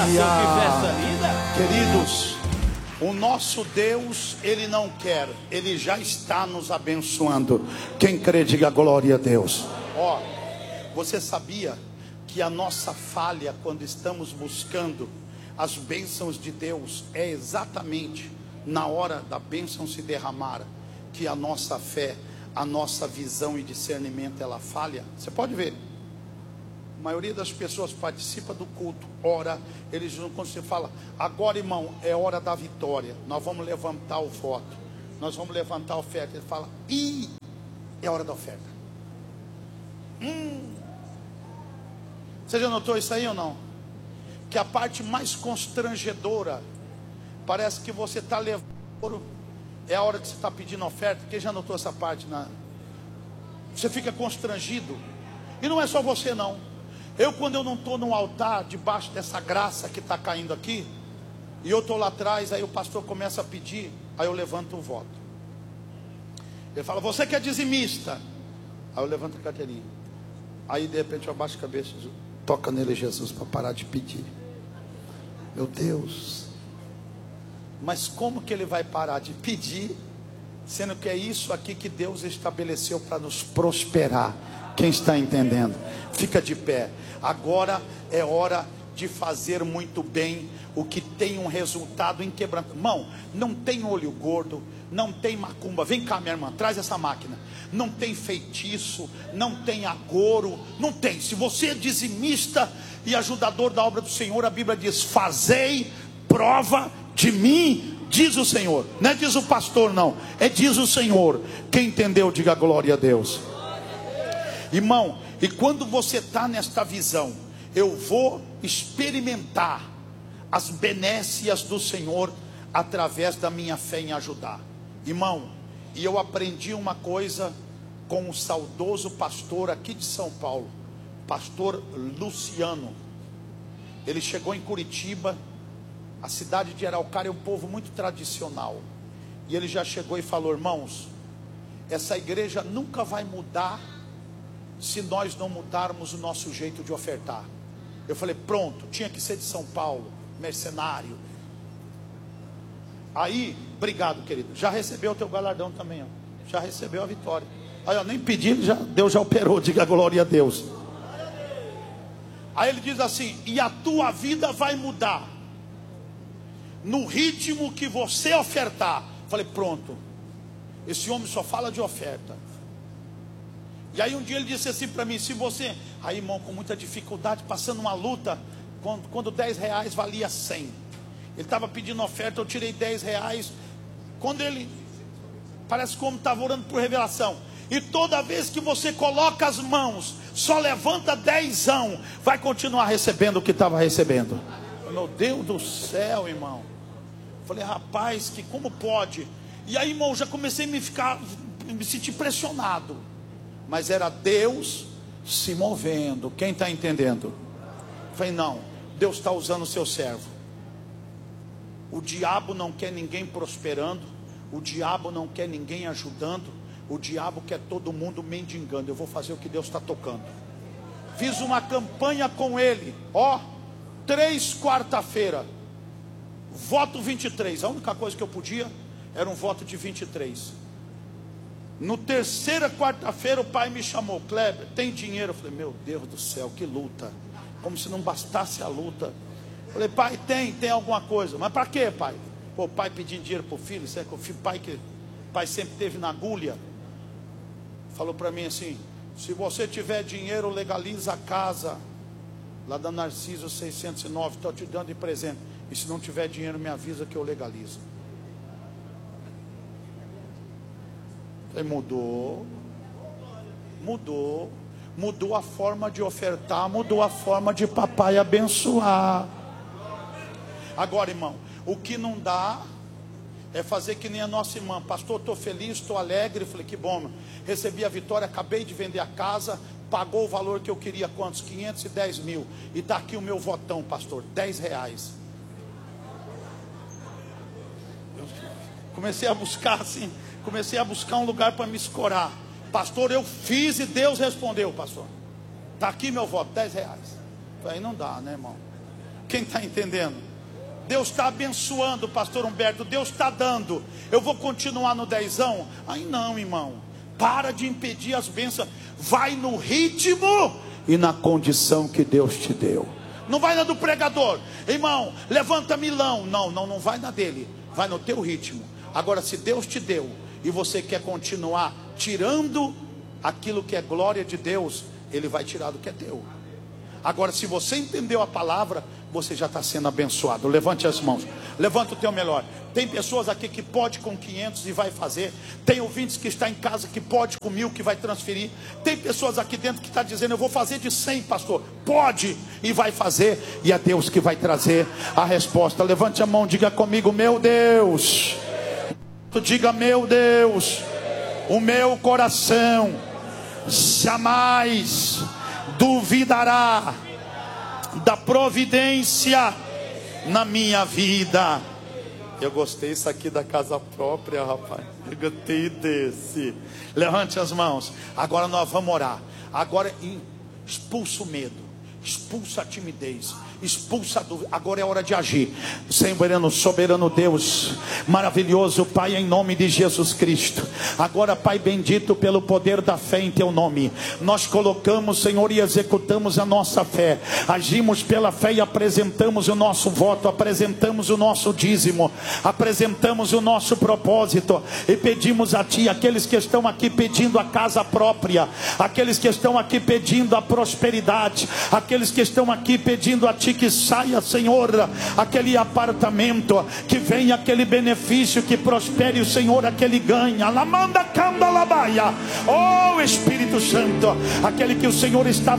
que festa linda. Queridos, o nosso Deus, Ele não quer, Ele já está nos abençoando. Quem crê, diga glória a Deus. Ó, você sabia que a nossa falha quando estamos buscando as bênçãos de Deus é exatamente na hora da bênção se derramar que a nossa fé, a nossa visão e discernimento ela falha? Você pode ver. A maioria das pessoas participa do culto, ora, eles não, quando você fala, agora irmão, é hora da vitória, nós vamos levantar o voto, nós vamos levantar a oferta, ele fala, é hora da oferta. Você já notou isso aí ou não? Que a parte mais constrangedora, parece que você está levando ouro, é a hora que você está pedindo oferta. Quem já notou essa parte? Você fica constrangido, e não é só você não. Quando eu não estou no altar, debaixo dessa graça que está caindo aqui, e eu estou lá atrás, aí o pastor começa a pedir, aí eu levanto o voto. Ele fala, você que é dizimista, aí eu levanto a carteirinha, aí de repente eu abaixo a cabeça, toca nele Jesus, para parar de pedir. Meu Deus, mas como que ele vai parar de pedir, sendo que é isso aqui que Deus estabeleceu para nos prosperar? Quem está entendendo? Fica de pé. Agora é hora de fazer muito bem o que tem um resultado inquebrantável. Irmão, não tem olho gordo, não tem macumba. Vem cá, minha irmã, traz essa máquina. Não tem feitiço, não tem agouro, não tem. Se você é dizimista e ajudador da obra do Senhor, a Bíblia diz, fazei prova de mim, diz o Senhor. Não é diz o pastor não, é diz o Senhor. Quem entendeu, diga glória a Deus. Irmão, e quando você está nesta visão, eu vou experimentar as benécias do Senhor através da minha fé em ajudar. Irmão, e eu aprendi uma coisa com o saudoso pastor aqui de São Paulo, pastor Luciano. Ele chegou em Curitiba, a cidade de Araucária é um povo muito tradicional, e ele já chegou e falou, irmãos, essa igreja nunca vai mudar se nós não mudarmos o nosso jeito de ofertar. Eu falei, pronto, tinha que ser de São Paulo, mercenário. Aí, obrigado querido, já recebeu o teu galardão também, ó. Já recebeu a vitória. Aí eu nem pedi, Deus já operou, diga glória a Deus. Aí ele diz assim, e a tua vida vai mudar no ritmo que você ofertar. Falei, pronto, esse homem só fala de oferta. E aí um dia ele disse assim para mim, se você, aí irmão, com muita dificuldade, passando uma luta, quando 10 reais valia 100, ele estava pedindo oferta, eu tirei 10 reais, quando ele, parece como estava orando por revelação, e toda vez que você coloca as mãos, só levanta 10, vai continuar recebendo o que estava recebendo. Meu Deus do céu, irmão. Falei, rapaz, que como pode? E aí, irmão, já comecei a me sentir pressionado. Mas era Deus se movendo. Quem está entendendo? Falei, não, Deus está usando o seu servo. O diabo não quer ninguém prosperando, o diabo não quer ninguém ajudando, o diabo quer todo mundo mendigando. Eu vou fazer o que Deus está tocando. Fiz uma campanha com ele, 3 quarta-feira, voto 23, a única coisa que eu podia era um voto de 23. No terceira quarta-feira o pai me chamou, Kleber, tem dinheiro? Eu falei, meu Deus do céu, que luta, como se não bastasse a luta. Eu falei, pai, tem alguma coisa, mas para quê, pai? Pô, o pai pedindo dinheiro para o filho, sabe, pai sempre teve na agulha, falou para mim assim, se você tiver dinheiro, legaliza a casa, lá da Narciso 609, estou te dando de presente, e se não tiver dinheiro, me avisa que eu legalizo. Falei, mudou a forma de ofertar, mudou a forma de papai abençoar. Agora, irmão, o que não dá é fazer que nem a nossa irmã, pastor, estou feliz, estou alegre. Falei, que bom, meu. Recebi a vitória, acabei de vender a casa, pagou o valor que eu queria, quantos? 510 mil, e está aqui o meu votão, pastor, 10 reais. Eu comecei a buscar assim, um lugar para me escorar. Pastor, eu fiz e Deus respondeu, pastor. Está aqui meu voto, 10 reais. Falei, não dá, né, irmão? Quem está entendendo? Deus está abençoando, pastor Humberto, Deus está dando. Eu vou continuar no 10ão? Aí não, irmão. Para de impedir as bênçãos. Vai no ritmo e na condição que Deus te deu. Não vai na do pregador. Irmão, levanta milão. Não vai na dele. Vai no teu ritmo. Agora, se Deus te deu e você quer continuar tirando aquilo que é glória de Deus, Ele vai tirar do que é teu. Agora, se você entendeu a palavra, você já está sendo abençoado. Levante as mãos, levanta o teu melhor. Tem pessoas aqui que pode com 500 e vai fazer. Tem ouvintes que está em casa que pode com 1000 que vai transferir. Tem pessoas aqui dentro que está dizendo: eu vou fazer de 100, pastor. Pode e vai fazer. E é Deus que vai trazer a resposta. Levante a mão, diga comigo: meu Deus. Diga: meu Deus, o meu coração jamais duvidará da providência na minha vida. Eu gostei isso aqui da casa própria, rapaz. Eu gostei desse. Levante as mãos. Agora nós vamos orar. Agora expulsa o medo, expulsa a timidez, expulsa a dúvida. Agora é hora de agir. Senhor, soberano Deus, maravilhoso Pai, em nome de Jesus Cristo. Agora, Pai bendito, pelo poder da fé em Teu nome, nós colocamos, Senhor, e executamos a nossa fé. Agimos pela fé e apresentamos o nosso voto, apresentamos o nosso dízimo, apresentamos o nosso propósito e pedimos a Ti, aqueles que estão aqui pedindo a casa própria, aqueles que estão aqui pedindo a prosperidade, aqueles que estão aqui pedindo a Ti que saia, Senhor, aquele apartamento, que venha aquele benefício, que prospere o Senhor, aquele ganha, oh Espírito Santo, aquele que o Senhor estava